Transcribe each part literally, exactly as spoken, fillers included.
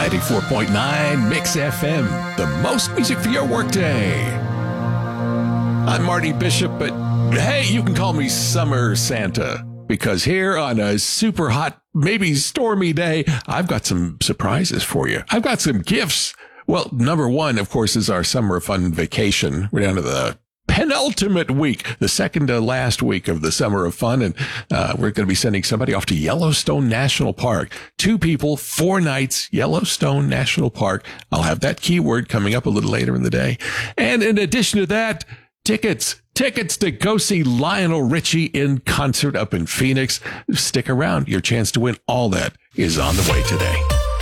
ninety-four point nine Mix F M, the most music for your workday. I'm Marty Bishop, but hey, you can call me Summer Santa, because here on a super hot, maybe stormy day, I've got some surprises for you. I've got some gifts. Well, number one, of course, is our summer fun vacation. We're down to the penultimate week, the second to last week of the summer of fun. And uh, we're going to be sending somebody off to Yellowstone National Park. Two people, four nights, Yellowstone National Park. I'll have that keyword coming up a little later in the day. And in addition to that, tickets, tickets to go see Lionel Richie in concert up in Phoenix. Stick around. Your chance to win all that is on the way today.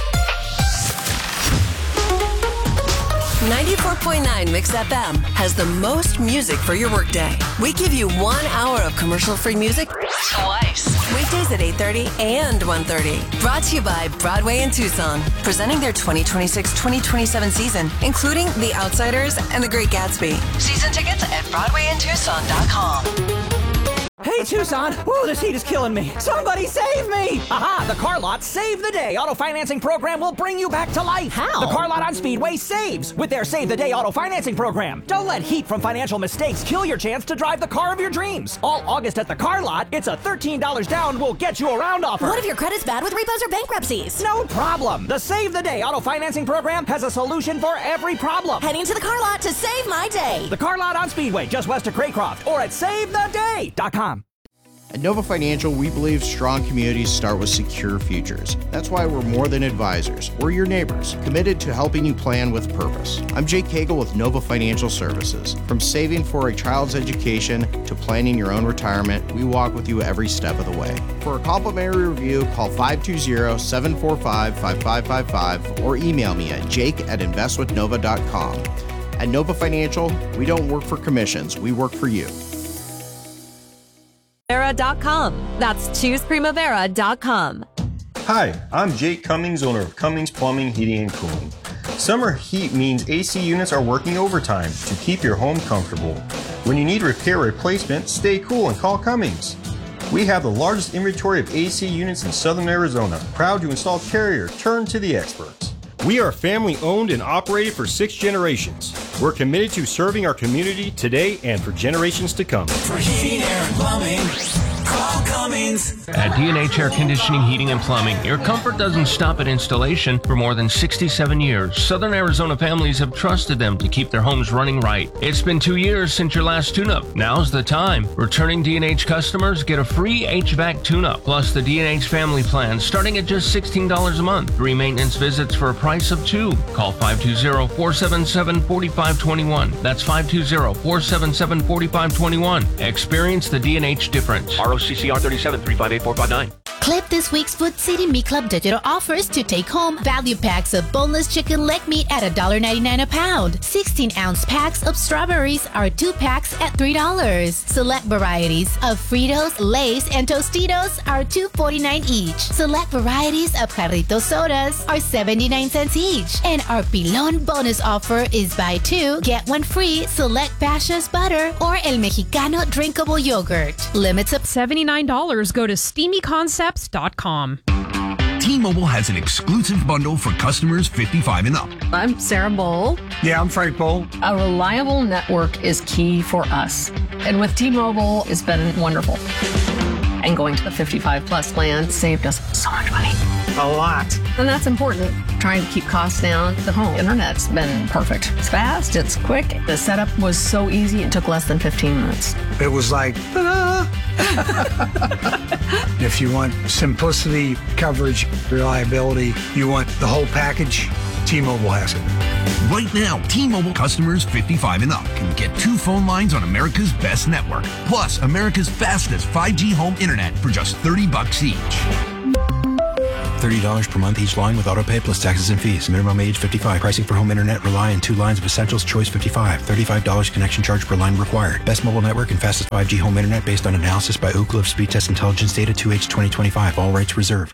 ninety-four point nine Mix F M has the most music for your workday. We give you one hour of commercial-free music twice. Weekdays at eight thirty and one thirty. Brought to you by Broadway in Tucson, presenting their twenty twenty-six twenty twenty-seven season, including The Outsiders and The Great Gatsby. Season tickets at broadway in tucson dot com. Hey, Tucson! Whoa, this heat is killing me! Somebody save me! Aha! The Car Lot Save the Day auto financing program will bring you back to life! How? The Car Lot on Speedway saves with their Save the Day auto financing program. Don't let heat from financial mistakes kill your chance to drive the car of your dreams. All August at the Car Lot, it's a thirteen dollars down will get you around offer. What if your credit's bad with repos or bankruptcies? No problem! The Save the Day auto financing program has a solution for every problem. Heading to the Car Lot to save my day. The Car Lot on Speedway, just west of Craycroft, or at save the day dot com. At Nova Financial, we believe strong communities start with secure futures. That's why we're more than advisors. We're your neighbors, committed to helping you plan with purpose. I'm Jake Cagle with Nova Financial Services. From saving for a child's education to planning your own retirement, we walk with you every step of the way. For a complimentary review, call five two zero, seven four five, five five five five or email me at jake at invest with nova dot com. At Nova Financial, we don't work for commissions, we work for you. Primavera dot com. That's choose primavera dot com. Hi, I'm Jake Cummings, owner of Cummings Plumbing, Heating, and Cooling. Summer heat means A C units are working overtime to keep your home comfortable. When you need repair or replacement, stay cool and call Cummings. We have the largest inventory of A C units in Southern Arizona. Proud to install Carrier. Turn to the experts. We are family owned and operated for six generations. We're committed to serving our community today and for generations to come. For heating, air, and plumbing, call Cummings. At D and H Air Conditioning, Heating, and Plumbing, your comfort doesn't stop at installation. For more than sixty-seven years, Southern Arizona families have trusted them to keep their homes running right. It's been two years since your last tune-up. Now's the time. Returning D and H customers get a free H V A C tune-up, plus the D and H family plan starting at just sixteen dollars a month. Three maintenance visits for a price of two. Call five two zero, four seven seven, four five two one. That's five two zero, four seven seven, four five two one. Experience the D and H difference. R O C C R thirty-seven, three five eight four five nine. Clip this week's Food City Meat Club digital offers to take home value packs of boneless chicken leg meat at one dollar ninety-nine a pound. sixteen ounce packs of strawberries are two packs at three dollars. Select varieties of Fritos, Lay's, and Tostitos are two forty-nine each. Select varieties of Jarrito sodas are seventy-nine cents each. And our Pilon bonus offer is buy two, get one free. Select Pasha's butter or El Mexicano drinkable yogurt. Limits of seventy-nine dollars. Go to steamy concepts dot com. T-Mobile has an exclusive bundle for customers fifty-five and up. I'm Sarah Bowl. Yeah, I'm Frank Bowl. A reliable network is key for us. And with T-Mobile, it's been wonderful. And going to the fifty-five plus plan saved us so much money. A lot. And that's important. Trying to keep costs down. The home internet's been perfect. It's fast, it's quick. The setup was so easy, it took less than fifteen minutes. It was like, ta-da! If you want simplicity, coverage, reliability, you want the whole package, T-Mobile has it. Right now, T-Mobile customers fifty-five and up can get two phone lines on America's best network, plus America's fastest five G home internet for just thirty bucks each. thirty dollars per month each line with autopay plus taxes and fees. Minimum age fifty-five. Pricing for home internet rely on two lines of Essentials Choice fifty-five. thirty-five dollars connection charge per line required. Best mobile network and fastest five G home internet based on analysis by Ookla of Speed Test Intelligence Data two H twenty twenty-five. All rights reserved.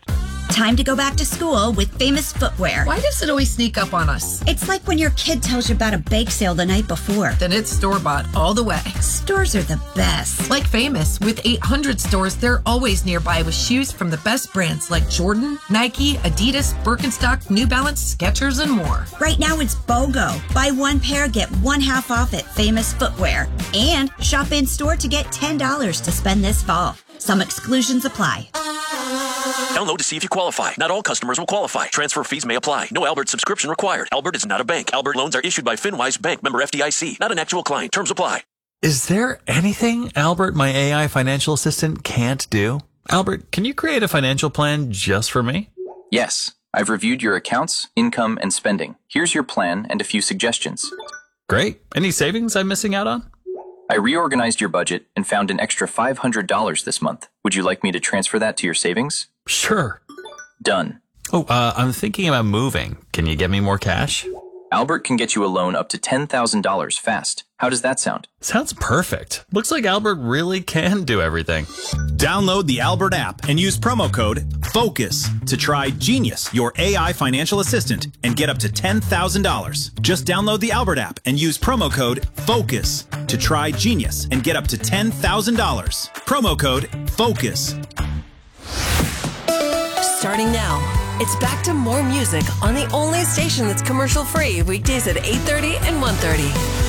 Time to go back to school with Famous Footwear. Why does it always sneak up on us? It's like when your kid tells you about a bake sale the night before. Then it's store-bought all the way. Stores are the best. Like Famous, with eight hundred stores, they're always nearby with shoes from the best brands like Jordan, Nike, Adidas, Birkenstock, New Balance, Skechers, and more. Right now it's BOGO. Buy one pair, get one half off at Famous Footwear. And shop in-store to get ten dollars to spend this fall. Some exclusions apply. Download to see if you qualify. Not all customers will qualify. Transfer fees may apply. No Albert subscription required. Albert is not a bank. Albert loans are issued by FinWise Bank, member F D I C. Not an actual client. Terms apply. Is there anything Albert, my A I financial assistant, can't do? Albert, can you create a financial plan just for me? Yes. I've reviewed your accounts, income, and spending. Here's your plan and a few suggestions. Great. Any savings I'm missing out on? I reorganized your budget and found an extra five hundred dollars this month. Would you like me to transfer that to your savings? Sure. Done. Oh, uh, I'm thinking about moving. Can you get me more cash? Albert can get you a loan up to ten thousand dollars fast. How does that sound? Sounds perfect. Looks like Albert really can do everything. Download the Albert app and use promo code FOCUS to try Genius, your A I financial assistant, and get up to ten thousand dollars. Just download the Albert app and use promo code FOCUS to try Genius and get up to ten thousand dollars. Promo code FOCUS. Starting now. It's back to more music on the only station that's commercial-free weekdays at eight thirty and one thirty.